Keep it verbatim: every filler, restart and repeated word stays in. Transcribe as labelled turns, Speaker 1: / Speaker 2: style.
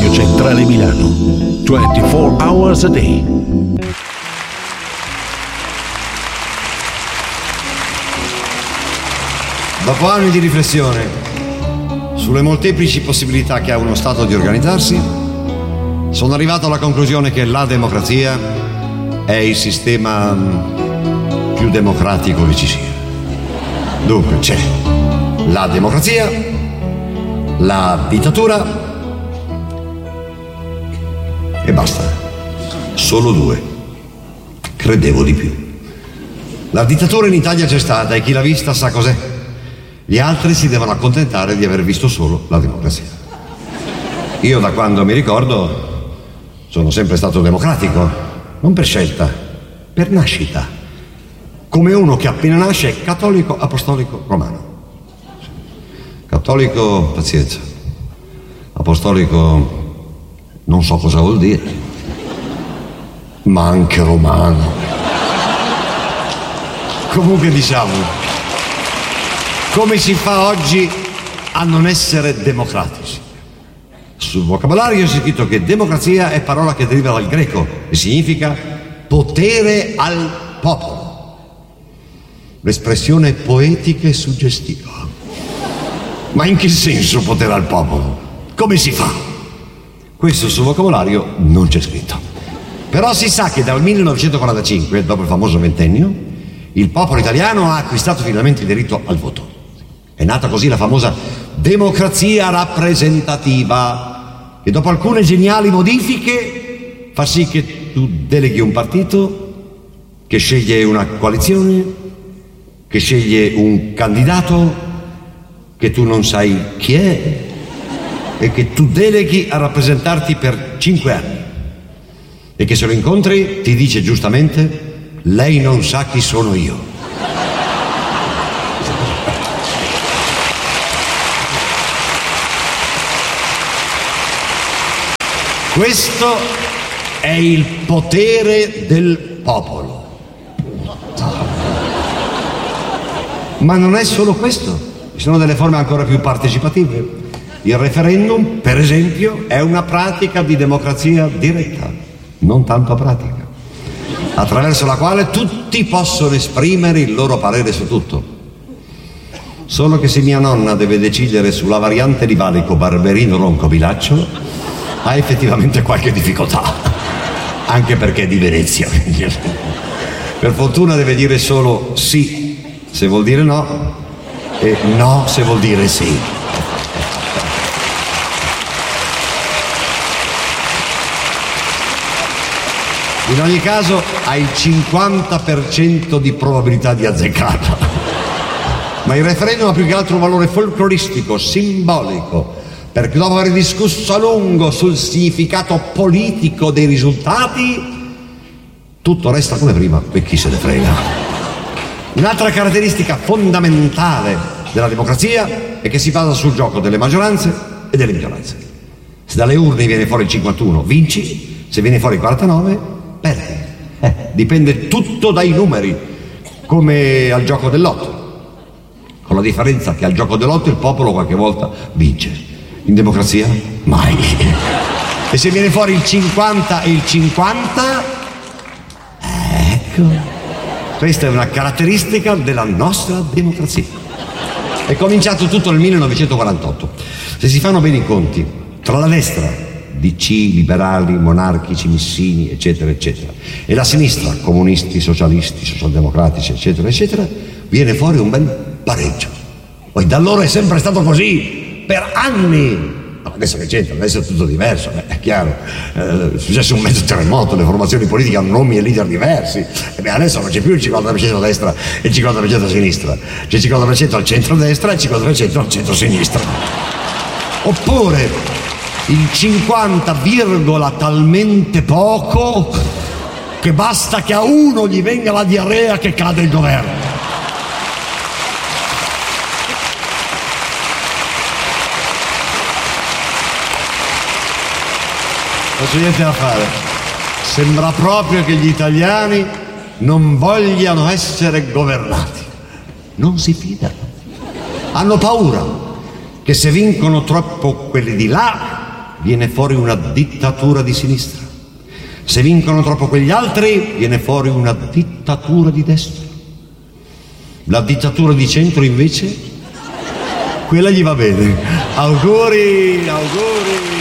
Speaker 1: Radio Centrale Milano, ventiquattro hours a day.
Speaker 2: Dopo anni di riflessione sulle molteplici possibilità che ha uno Stato di organizzarsi, sono arrivato alla conclusione che la democrazia è il sistema più democratico che ci sia. Dunque c'è la democrazia, la dittatura e basta. Solo due. Credevo di più. La dittatura in Italia c'è stata e chi l'ha vista sa cos'è. Gli altri si devono accontentare di aver visto solo la democrazia. Io da quando mi ricordo sono sempre stato democratico, non per scelta, per nascita. Come uno che appena nasce è cattolico apostolico romano. Cattolico, pazienza. Apostolico, non so cosa vuol dire, ma anche romano. Comunque diciamo, come si fa oggi a non essere democratici? Sul vocabolario c'è scritto che democrazia è parola che deriva dal greco e significa potere al popolo. L'espressione poetica e suggestiva. Ma in che senso potere al popolo? Come si fa? Questo sul vocabolario non c'è scritto. Però si sa che dal millenovecentoquarantacinque, dopo il famoso ventennio, il popolo italiano ha acquistato finalmente il diritto al voto. È nata così la famosa democrazia rappresentativa, che dopo alcune geniali modifiche fa sì che tu deleghi un partito, che sceglie una coalizione, che sceglie un candidato, che tu non sai chi è, e che tu deleghi a rappresentarti per cinque anni e che se lo incontri ti dice giustamente: lei non sa chi sono io. Questo è il potere del popolo. Ma non è solo questo, ci sono delle forme ancora più partecipative. Il referendum, per esempio, è una pratica di democrazia diretta, non tanto pratica, attraverso la quale tutti possono esprimere il loro parere su tutto. Solo che se mia nonna deve decidere sulla variante di valico Barberino Roncobilaccio, ha effettivamente qualche difficoltà, anche perché è di Venezia. Per fortuna deve dire solo sì se vuol dire no e no se vuol dire sì. In ogni caso ha il cinquanta per cento di probabilità di azzeccarla. Ma il referendum ha più che altro un valore folcloristico, simbolico, perché dopo aver discusso a lungo sul significato politico dei risultati, tutto resta come prima e chi se ne frega. Un'altra caratteristica fondamentale della democrazia è che si basa sul gioco delle maggioranze e delle minoranze. Se dalle urne viene fuori il cinquantuno, vinci; se viene fuori il quarantanove, perdi. Eh, dipende tutto dai numeri, come al gioco del lotto, con la differenza che al gioco del lotto il popolo qualche volta vince, in democrazia mai. E se viene fuori il cinquanta e il cinquanta, ecco, questa è una caratteristica della nostra democrazia. È cominciato tutto nel millenovecentoquarantotto. Se si fanno bene i conti tra la destra, D C, liberali, monarchici, missini, eccetera, eccetera, e la sinistra, comunisti, socialisti, socialdemocratici, eccetera, eccetera, viene fuori un bel pareggio. Poi da allora è sempre stato così, per anni. Adesso che c'entra, adesso è tutto diverso, beh, è chiaro. Eh, è successo un mezzo terremoto, le formazioni politiche hanno nomi e leader diversi. E beh, adesso non c'è più il cinquanta per cento a destra e il cinquanta per cento a sinistra, c'è il cinquanta per cento al centro-destra e il cinquanta per cento al centro-sinistra. Oppure il cinquanta virgola talmente poco che basta che a uno gli venga la diarrea che cade il governo. Non c'è niente da fare. Sembra proprio che gli italiani non vogliano essere governati. Non si fidano. Hanno paura che se vincono troppo quelli di là, viene fuori una dittatura di sinistra. Se vincono troppo quegli altri, viene fuori una dittatura di destra. La dittatura di centro, invece, quella gli va bene. Auguri, auguri.